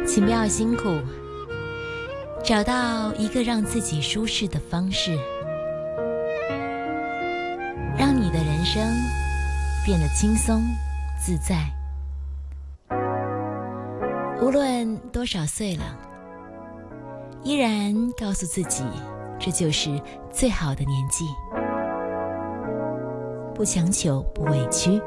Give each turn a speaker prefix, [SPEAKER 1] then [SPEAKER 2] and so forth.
[SPEAKER 1] 请不要辛苦，找到一个让自己舒适的方式，让你的人生变得轻松自在。无论多少岁了，依然告诉自己，这就是最好的年纪。不强求，不委屈，